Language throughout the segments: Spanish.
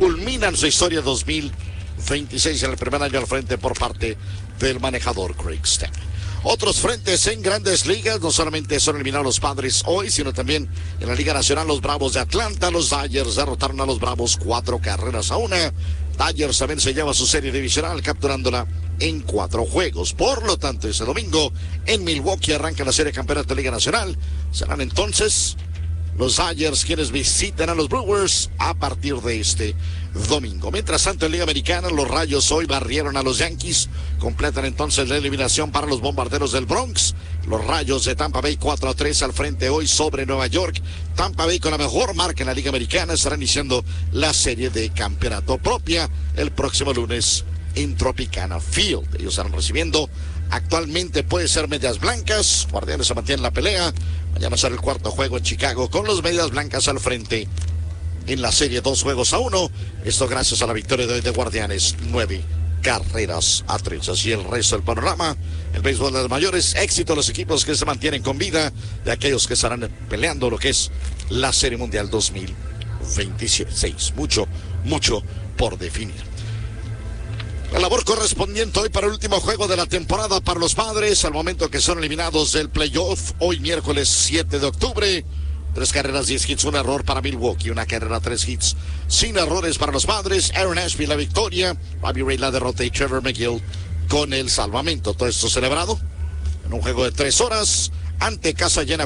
culminan su historia 2026 en el primer año al frente por parte del manejador Craig Stamp. Otros frentes en Grandes Ligas, no solamente son eliminados los Padres hoy, sino también en la Liga Nacional los Bravos de Atlanta. Los Dodgers derrotaron a los Bravos 4-1. Dodgers también se lleva su serie divisional capturándola en 4 juegos. Por lo tanto, ese domingo en Milwaukee arranca la serie de campeonato de Liga Nacional. Serán entonces los Dodgers quienes visiten a los Brewers a partir de este domingo. Mientras tanto, en Liga Americana, los Rayos hoy barrieron a los Yankees. Completan entonces la eliminación para los Bombarderos del Bronx. Los Rayos de Tampa Bay 4-3 al frente hoy sobre Nueva York. Tampa Bay con la mejor marca en la Liga Americana estará iniciando la serie de campeonato propia el próximo lunes en Tropicana Field. Ellos estarán recibiendo actualmente puede ser Medias Blancas. Guardianes se mantienen la pelea. Mañana será el cuarto juego en Chicago con los Medias Blancas al frente en la serie 2-1. Esto gracias a la victoria de hoy de Guardianes 9-3. Así el resto del panorama. El béisbol de los mayores, éxito de los equipos que se mantienen con vida, de aquellos que estarán peleando lo que es la Serie Mundial 2026. Mucho por definir. La labor correspondiente hoy para el último juego de la temporada para los Padres, al momento que son eliminados del playoff, hoy miércoles 7 de octubre. 3 carreras, 10 hits, un error para Milwaukee, una carrera, 3 hits, sin errores para los Padres. Aaron Ashby la victoria, Bobby Ray la derrota y Trevor McGill con el salvamento. Todo esto celebrado en un juego de 3 horas ante casa llena,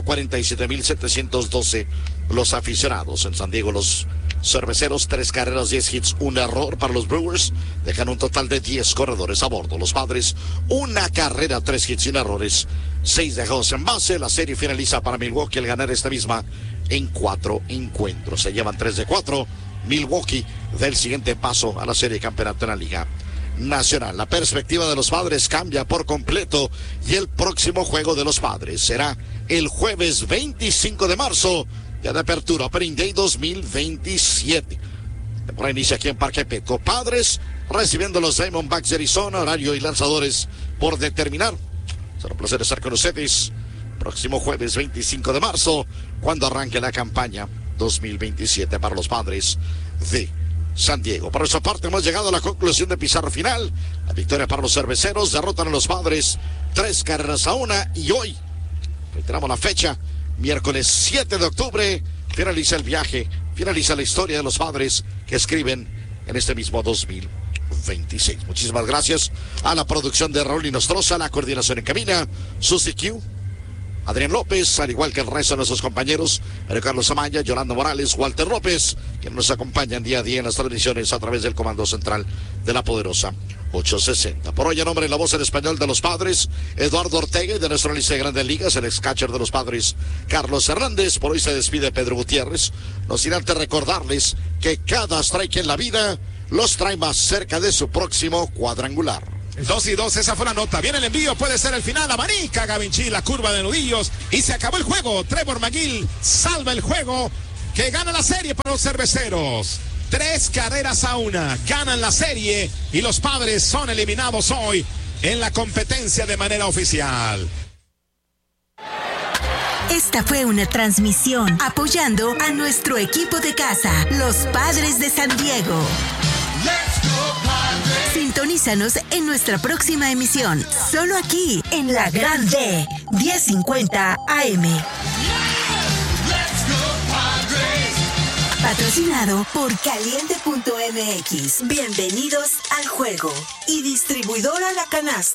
47,712 los aficionados. En San Diego los Cerveceros, 3 carreras, 10 hits, un error para los Brewers. Dejan un total de 10 corredores a bordo. Los Padres, una carrera, 3 hits sin errores, 6 dejados en base. La serie finaliza para Milwaukee al ganar esta misma en 4 encuentros. Se llevan 3 de 4. Milwaukee del siguiente paso a la serie de campeonato en la Liga Nacional. La perspectiva de los Padres cambia por completo y el próximo juego de los Padres será el jueves 25 de marzo. Ya de apertura, Opening Day 2027. Temporada inicia aquí en Parque Petco. Padres recibiendo los Diamondbacks de Arizona. Horario y lanzadores por determinar. Será un placer estar con ustedes. Próximo jueves 25 de marzo, cuando arranque la campaña 2027 para los Padres de San Diego. Por esa parte hemos llegado a la conclusión de pizarra final. La victoria para los Cerveceros. Derrotan a los Padres 3-1. Y hoy, reiteramos la fecha, miércoles 7 de octubre, finaliza el viaje, finaliza la historia de los Padres que escriben en este mismo 2026. Muchísimas gracias a la producción de Raúl Inostroza, la coordinación en cabina, Susi Q, Adrián López, al igual que el resto de nuestros compañeros, Mario Carlos Amaya, Yolanda Morales, Walter López, que nos acompañan día a día en las transmisiones a través del Comando Central de la Poderosa 860. Por hoy, a nombre de la voz en español de los Padres, Eduardo Ortega, y de nuestra lista de Grandes Ligas, el ex-catcher de los Padres, Carlos Hernández. Por hoy se despide Pedro Gutiérrez. No sin antes recordarles que cada strike en la vida los trae más cerca de su próximo cuadrangular. 2-2, esa fue la nota. Viene el envío, puede ser el final. Abanica Gavinci, la curva de nudillos. Y se acabó el juego. Trevor McGill salva el juego, que gana la serie para los Cerveceros. 3-1. Ganan la serie y los Padres son eliminados hoy en la competencia de manera oficial. Esta fue una transmisión apoyando a nuestro equipo de casa, los Padres de San Diego. Sintonízanos en nuestra próxima emisión, solo aquí en La Grande, 1050 AM. Patrocinado por Caliente.mx. Bienvenidos al juego. Y distribuidora La Canasta.